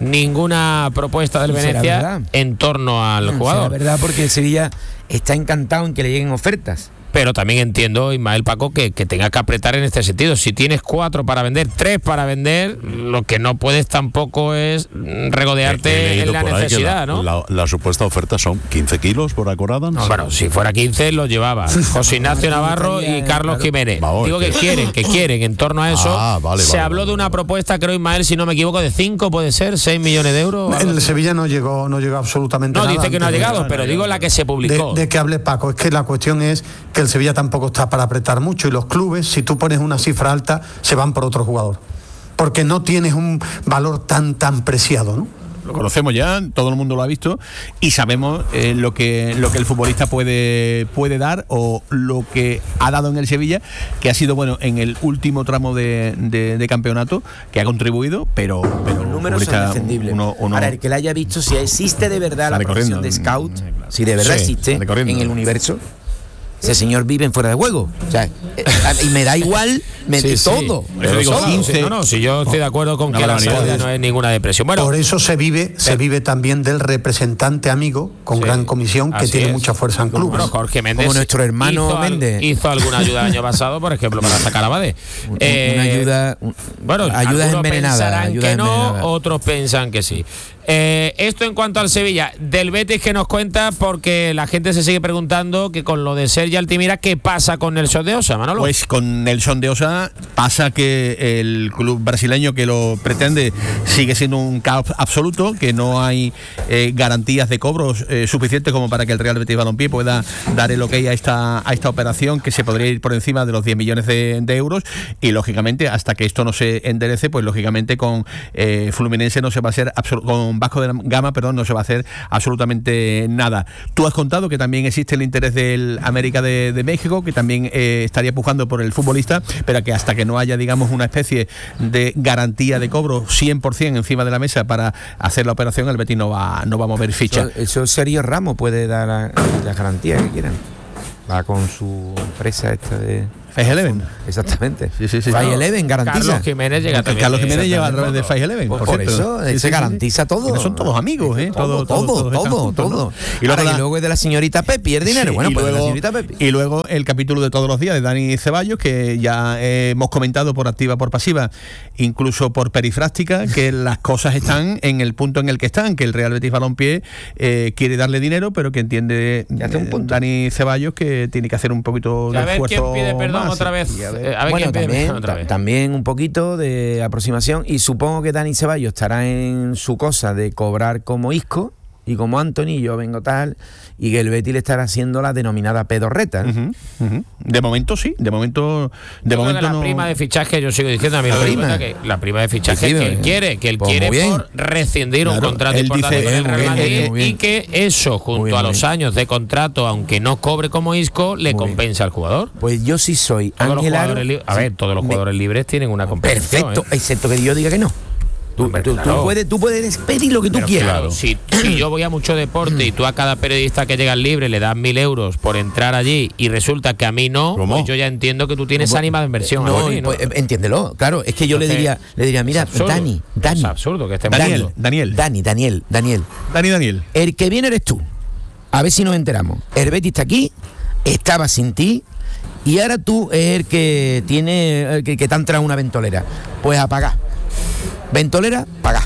ninguna propuesta del Venecia en torno al no, jugador. La verdad, porque el Sevilla está encantado en que le lleguen ofertas. Pero también entiendo, Ismael, Paco, que, que tenga que apretar en este sentido. Si tienes cuatro para vender, tres para vender, lo que no puedes tampoco es regodearte en la necesidad, la, ¿no? La, la supuesta oferta son quince kilos por Acoradans. No, bueno, si fuera quince lo llevaba José Ignacio Navarro y Carlos claro. Jiménez. Va, Digo que quieren, que quieren en torno a eso. Ah, vale, Se vale, habló vale, de una vale. propuesta, creo, Ismael, si no me equivoco, de cinco, puede ser, seis millones de euros. El Sevilla no llegó, no llegó absolutamente no, nada. No, dice que no ha llegado, pero digo la que se publicó. De, de que hable Paco, es que la cuestión es que el Sevilla tampoco está para apretar mucho, y los clubes, si tú pones una cifra alta, se van por otro jugador, porque no tienes un valor tan tan preciado, ¿no? Lo conocemos ya, todo el mundo lo ha visto y sabemos eh, lo que lo que el futbolista puede puede dar, o lo que ha dado en el Sevilla, que ha sido bueno en el último tramo de, de, de campeonato, que ha contribuido, pero, pero los números son defendibles. Uno, uno Ahora, el que la haya visto, si existe de verdad la profesión de scout, si de verdad sí, existe en el universo, ese señor vive en fuera de juego. O sea, y me da igual me sí, todo. Sí. Pero digo, quince, no, no, si yo estoy de acuerdo con que la salida no es ninguna depresión. Bueno, por eso se vive, se vive también del representante amigo con sí, gran comisión, que tiene es. mucha fuerza en clubes. Bueno, Jorge Méndez, como nuestro hermano hizo, Méndez, hizo alguna ayuda el año pasado, por ejemplo, para sacar a Bade. Eh, una ayuda, un, bueno, ayudas envenenadas. Ayuda que no, envenenada. Otros piensan que sí. Eh, esto en cuanto al Sevilla. Del Betis, que nos cuenta, porque la gente se sigue preguntando que con lo de Sergi Altimira, ¿qué pasa con Nelson de Osa, Manolo? Pues con Nelson de Osa pasa que el club brasileño que lo pretende sigue siendo un caos absoluto, que no hay eh, garantías de cobros eh, suficientes como para que el Real Betis Balompié pueda dar el ok a esta, a esta operación, que se podría ir por encima de los diez millones de, de euros, y lógicamente hasta que esto no se enderece, pues lógicamente con eh, Fluminense no se va a hacer absol- con Vasco de la Gama, perdón, no se va a hacer absolutamente nada. Tú has contado que también existe el interés del América de, de México, que también eh, estaría pujando por el futbolista, pero que hasta que no haya, digamos, una especie de garantía de cobro cien por ciento encima de la mesa para hacer la operación, el Betis no va, no va a mover ficha. Eso, eso Sergio Ramos puede dar la, la garantía que quieran. Va con su empresa esta de Five Eleven. Exactamente. Sí, sí, sí. Five Eleven garantiza. Carlos Jiménez llega también. Carlos Jiménez lleva a través de Five Eleven. Por, por eso, sí, se sí, garantiza sí. todo. Son todos amigos, ¿eh? Todo, todo, todo. todo, todo, juntos, todo. ¿no? Y, luego, Ahora, la... y luego es de la señorita Pepi el dinero. Sí, bueno, pues luego, de la señorita Pepi. Y luego el capítulo de todos los días de Dani Ceballos, que ya eh, hemos comentado por activa, por pasiva, incluso por perifrástica, que las cosas están en el punto en el que están, que el Real Betis Balompié eh, quiere darle dinero, pero que entiende eh, Dani Ceballos que tiene que hacer un poquito de esfuerzo. A ver quién pide perdón más, otra vez. A ver, a ver bueno, quién pide también, otra vez. también un poquito de aproximación, y supongo que Dani Ceballos estará en su cosa de cobrar como Isco y como Anthony, yo vengo tal, y que el Betis le estará haciendo la denominada pedorreta, ¿no? Uh-huh, uh-huh. De momento sí, de momento de yo momento de la no... prima de fichaje, yo sigo diciendo a mí la prima, que la prima de fichaje sí, que él quiere, que él pues quiere por rescindir claro, un contrato importante dice, con el Real Madrid, y que eso junto bien, a los bien. años de contrato, aunque no cobre como Isco, le muy compensa bien. al jugador. Pues yo sí soy todos Ángel Aro, li- a ver, todos los me... jugadores libres tienen una compensación. Perfecto, ¿eh? excepto que yo diga que no. Tú, Hombre, tú, claro. tú, puedes, tú puedes pedir lo que tú Pero quieras. Claro, si, si yo voy a mucho deporte y tú a cada periodista que llega libre le das mil euros por entrar allí y resulta que a mí no, ¿Cómo? pues yo ya entiendo que tú tienes ¿Cómo? ánima de inversión. No, ahí, ¿no? Pues, entiéndelo, claro. Es que yo Entonces, le diría, le diría, mira, Dani, Dani. Es absurdo que estemos Daniel, hablando. Daniel, Dani, Daniel, Daniel. Dani, Daniel. El que viene eres tú. A ver si nos enteramos. El Betis está aquí, estaba sin ti, y ahora tú es el que tiene, el que, que te ha entrado una ventolera. Pues a pagar. Ventolera, pagar.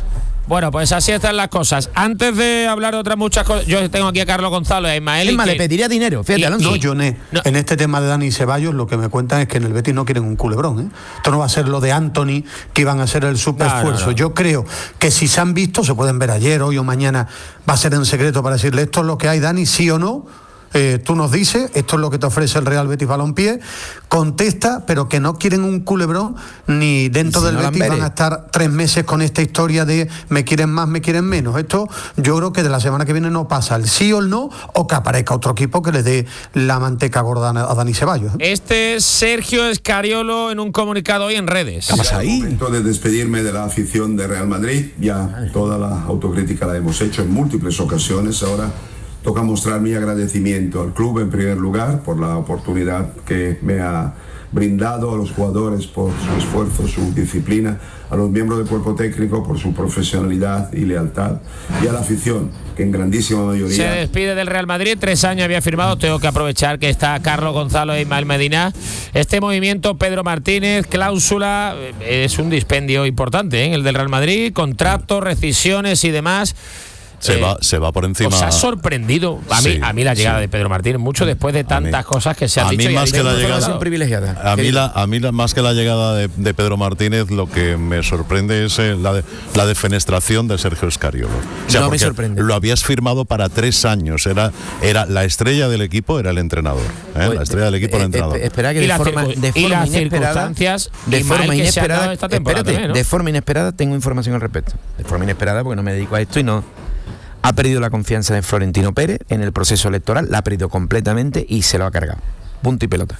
Bueno, pues así están las cosas. Antes de hablar de otras muchas cosas, yo tengo aquí a Carlos Gonzalo y a Ismael. Es más, le pediría dinero, fíjate, Alonso. No, yo ne, no. En este tema de Dani Ceballos, lo que me cuentan es que en el Betis no quieren un culebrón, ¿eh? Esto no va a ser lo de Anthony, que iban a hacer el super no, esfuerzo. No, no. Yo creo que si se han visto, se pueden ver ayer, hoy o mañana, va a ser en secreto para decirle esto es lo que hay, Dani, sí o no. Eh, tú nos dices, esto es lo que te ofrece el Real Betis Balompié, contesta, pero que no quieren un culebrón, ni dentro si del no Betis van a estar tres meses con esta historia de me quieren más, me quieren menos. Esto yo creo que de la semana que viene no pasa el sí o el no, o que aparezca otro equipo que le dé la manteca gorda a Dani Ceballos, ¿eh? Este es Sergio Escariolo en un comunicado hoy en redes. ¿Qué pasa ahí? Es momento de despedirme de la afición de Real Madrid, ya toda la autocrítica la hemos hecho en múltiples ocasiones, ahora toca mostrar mi agradecimiento al club en primer lugar por la oportunidad que me ha brindado, a los jugadores por su esfuerzo, su disciplina, a los miembros del cuerpo técnico por su profesionalidad y lealtad, y a la afición, que en grandísima mayoría... Se despide del Real Madrid, tres años había firmado, tengo que aprovechar que está Carlos Gonzalo e Ismael Medina. Este movimiento, Pedro Martínez, cláusula, es un dispendio importante, ¿eh? El del Real Madrid, contratos, rescisiones y demás... Se, eh, va, se va por encima. ¿Os ha sorprendido a mí, sí, a mí la llegada sí. de Pedro Martínez, mucho después de tantas mí, cosas que se han a dicho? Mí más que la llegada, privilegiada. A mí, la, a mí la, más que la llegada de, de Pedro Martínez, lo que me sorprende es eh, la, de, la defenestración de Sergio Escariolo. O sea, no me sorprende. Lo habías firmado para tres años. Era, era la estrella del equipo, era el entrenador. ¿eh? Pues, la estrella del equipo, eh, el entrenador. Eh, espera que de forma, de forma las inesperada, de forma inesperada, esta espérate, también, ¿no? de forma inesperada tengo información al respecto. De forma inesperada porque no me dedico a esto y no. Ha perdido la confianza de Florentino Pérez en el proceso electoral, la ha perdido completamente y se lo ha cargado. Punto y pelota.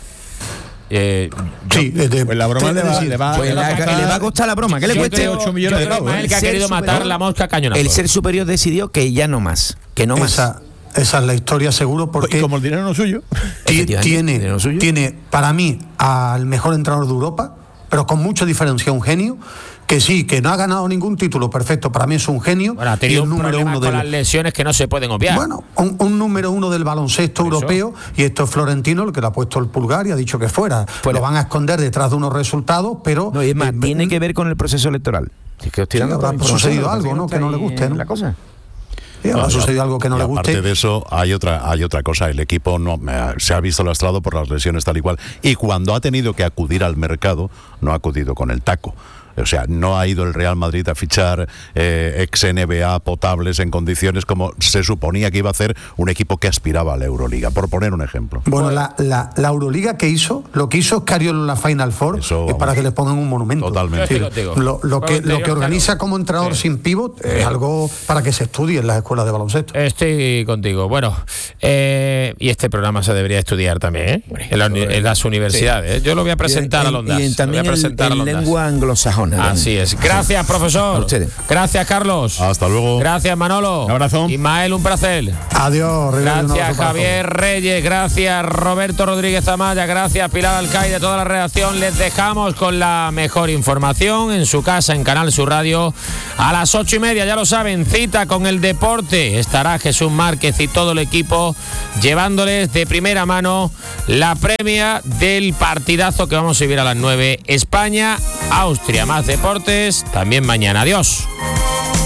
Eh, sí, yo, de, pues la broma le va, le, va, pues le, va a, le va a costar la broma. ¿Qué le cueste? ocho millones de euros. El que ha querido matar superior, la mosca cañonazo. El ser superior decidió que ya no más. Que no esa, más. Esa es la historia, seguro, porque. Y como el dinero no es suyo. Tiene, dinero suyo. Tiene, para mí, al mejor entrenador de Europa, pero con mucha diferencia, un genio. Que sí, que no ha ganado ningún título, perfecto, para mí es un genio. Bueno, ha tenido un un número uno con del, las lesiones que no se pueden obviar. Bueno, un, un número uno del baloncesto europeo, y esto es Florentino el que le ha puesto el pulgar y ha dicho que fuera. Pues lo van a esconder detrás de unos resultados, pero... No, y es más, eh, tiene que ver con el proceso electoral. Es que os tirando sí, habrá sucedido algo, ¿no? Que no le guste, ¿no? La cosa. Sí, ha sucedido algo que no le guste. Aparte de eso, hay otra, hay otra cosa. El equipo no se ha visto lastrado por las lesiones tal y cual. Y cuando ha tenido que acudir al mercado, no ha acudido con el taco. O sea, no ha ido el Real Madrid a fichar eh, ex N B A potables en condiciones como se suponía que iba a hacer un equipo que aspiraba a la Euroliga, por poner un ejemplo. Bueno, la, la, la Euroliga que hizo, lo que hizo Escariolo en la Final Four, eso, es para que le pongan un monumento. Totalmente. Sí, lo, lo, que, lo que organiza como entrenador sí. sin pivot es algo para que se estudie en las escuelas de baloncesto. Estoy contigo. Bueno, eh, y este programa se debería estudiar también, ¿eh? En, la, en las universidades. Sí. Yo lo voy a presentar y, a Londas. Y también en, en lengua anglosajona. Así es. Gracias, profesor. Gracias, Carlos. Hasta luego. Gracias, Manolo. Un abrazo. Ismael, un placer. Adiós. Gracias, Javier Reyes. Gracias, Roberto Rodríguez Amaya. Gracias, Pilar Alcaide, toda la redacción. Les dejamos con la mejor información en su casa, en Canal Sur Radio. A las ocho y media, ya lo saben, cita con el deporte. Estará Jesús Márquez y todo el equipo llevándoles de primera mano la premia del partidazo que vamos a vivir a las nueve. España, Austria. Más deportes también mañana. Adiós.